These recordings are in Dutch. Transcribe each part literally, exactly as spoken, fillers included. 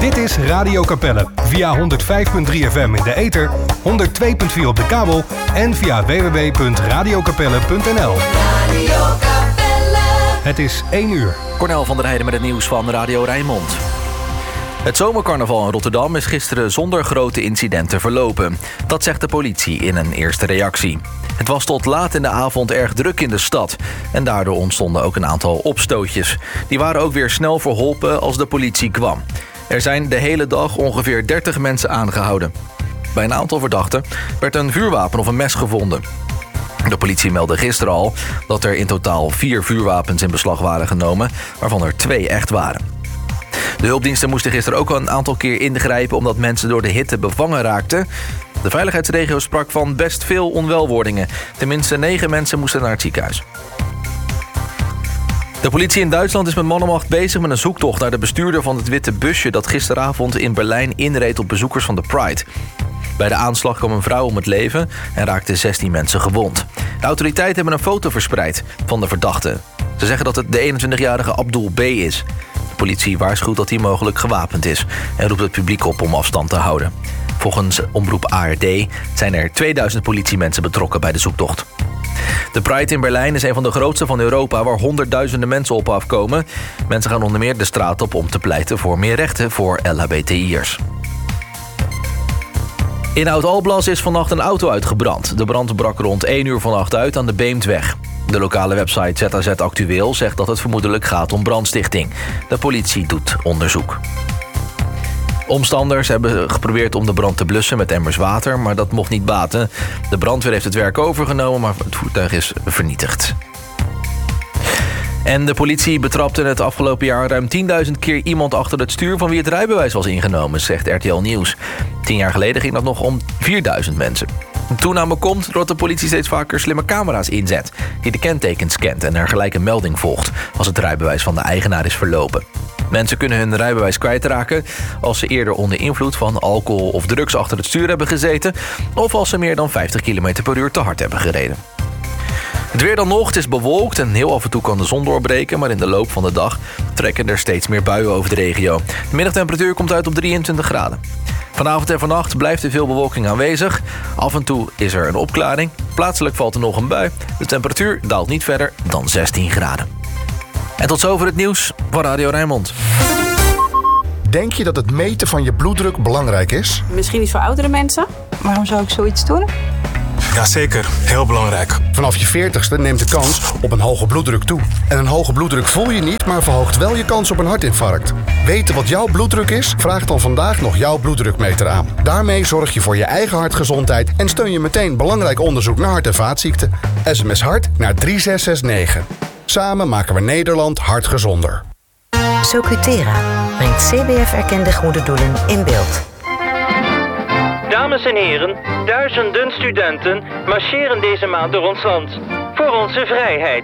Dit is Radio Capelle via honderd vijf komma drie F M in de ether, honderd twee komma vier op de kabel en via w w w punt radio capelle punt n l. Radio Capelle. Het is één uur. Cornel van der Heijden met het nieuws van Radio Rijnmond. Het zomercarnaval in Rotterdam is gisteren zonder grote incidenten verlopen. Dat zegt de politie in een eerste reactie. Het was tot laat in de avond erg druk in de stad. En daardoor ontstonden ook een aantal opstootjes. Die waren ook weer snel verholpen als de politie kwam. Er zijn de hele dag ongeveer dertig mensen aangehouden. Bij een aantal verdachten werd een vuurwapen of een mes gevonden. De politie meldde gisteren al dat er in totaal vier vuurwapens in beslag waren genomen, waarvan er twee echt waren. De hulpdiensten moesten gisteren ook al een aantal keer ingrijpen omdat mensen door de hitte bevangen raakten. De veiligheidsregio sprak van best veel onwelwordingen. Tenminste negen mensen moesten naar het ziekenhuis. De politie in Duitsland is met man en macht bezig met een zoektocht naar de bestuurder van het witte busje dat gisteravond in Berlijn inreed op bezoekers van de Pride. Bij de aanslag kwam een vrouw om het leven en raakten zestien mensen gewond. De autoriteiten hebben een foto verspreid van de verdachte. Ze zeggen dat het de eenentwintigjarige Abdul B. is. De politie waarschuwt dat hij mogelijk gewapend is en roept het publiek op om afstand te houden. Volgens omroep A R D zijn er tweeduizend politiemensen betrokken bij de zoektocht. De Pride in Berlijn is een van de grootste van Europa waar honderdduizenden mensen op afkomen. Mensen gaan onder meer de straat op om te pleiten voor meer rechten voor L H B T I'ers. In Oud-Alblas is vannacht een auto uitgebrand. De brand brak rond één uur vannacht uit aan de Beemdweg. De lokale website Z A Z Actueel zegt dat het vermoedelijk gaat om brandstichting. De politie doet onderzoek. Omstanders hebben geprobeerd om de brand te blussen met emmers water, maar dat mocht niet baten. De brandweer heeft het werk overgenomen, maar het voertuig is vernietigd. En de politie betrapte het afgelopen jaar ruim tienduizend keer iemand achter het stuur van wie het rijbewijs was ingenomen, zegt R T L Nieuws. Tien jaar geleden ging dat nog om vierduizend mensen. De toename komt doordat de politie steeds vaker slimme camera's inzet, die de kentekens scant en er gelijk een melding volgt als het rijbewijs van de eigenaar is verlopen. Mensen kunnen hun rijbewijs kwijtraken als ze eerder onder invloed van alcohol of drugs achter het stuur hebben gezeten of als ze meer dan vijftig kilometer per uur te hard hebben gereden. Het weer dan nog, het is bewolkt en heel af en toe kan de zon doorbreken, maar in de loop van de dag trekken er steeds meer buien over de regio. De middagtemperatuur komt uit op drieëntwintig graden. Vanavond en vannacht blijft er veel bewolking aanwezig. Af en toe is er een opklaring. Plaatselijk valt er nog een bui. De temperatuur daalt niet verder dan zestien graden. En tot zover het nieuws van Radio Rijnmond. Denk je dat het meten van je bloeddruk belangrijk is? Misschien iets voor oudere mensen. Waarom zou ik zoiets doen? Jazeker, heel belangrijk. Vanaf je veertigste neemt de kans op een hoge bloeddruk toe. En een hoge bloeddruk voel je niet, maar verhoogt wel je kans op een hartinfarct. Weten wat jouw bloeddruk is? Vraag dan vandaag nog jouw bloeddrukmeter aan. Daarmee zorg je voor je eigen hartgezondheid en steun je meteen belangrijk onderzoek naar hart- en vaatziekten. S M S hart naar drie zes zes negen. Samen maken we Nederland hartgezonder. Socutera brengt C B F-erkende goede doelen in beeld. Dames en heren, duizenden studenten marcheren deze maand door ons land. Voor onze vrijheid.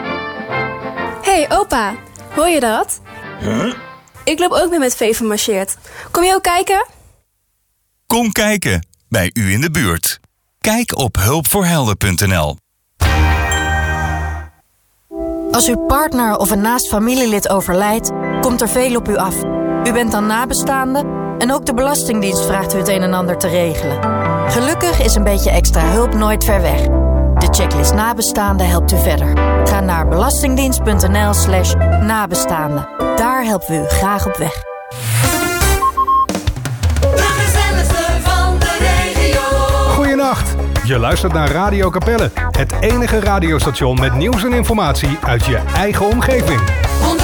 Hey opa, hoor je dat? Huh? Ik loop ook mee met V van Marcheert. Kom je ook kijken? Kom kijken, bij u in de buurt. Kijk op hulpvoorhelden punt n l. Als uw partner of een naast familielid overlijdt, komt er veel op u af. U bent dan nabestaande en ook de Belastingdienst vraagt u het een en ander te regelen. Gelukkig is een beetje extra hulp nooit ver weg. De checklist nabestaande helpt u verder. Ga naar belastingdienst punt n l slash nabestaande. Daar helpen we u graag op weg. Goedenacht. Je luistert naar Radio Capelle, het enige radiostation met nieuws en informatie uit je eigen omgeving.